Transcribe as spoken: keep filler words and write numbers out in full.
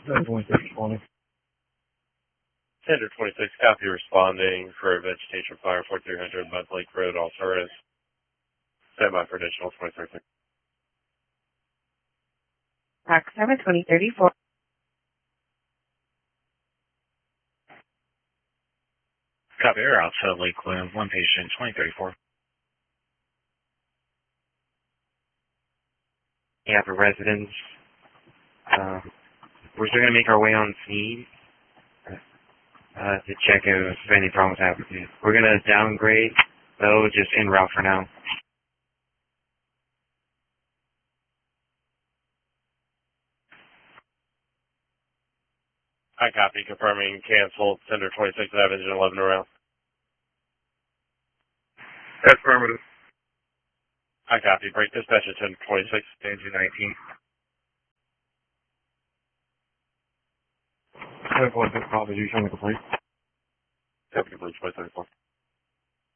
ten twenty-six twenty. Standard twenty-six, copy responding for a vegetation fire forty-three hundred Mud Lake Road, Alturas. Stand by for additional twenty-six. Rock seven twenty thirty-four. Copy, we're out to Lakeland, one patient, twenty thirty-four. Yeah, for residents. Uh, we're still going to make our way on scene uh, to check if any problems happen. We're going to downgrade, though, just en route for now. I copy, confirming canceled. Sender twenty-six, I have engine eleven around. Affirmative. I copy, break dispatch at ten twenty-six, Engine nineteen. ten twenty-six, copy, you showing complete. Deputy Blue twenty thirty-four.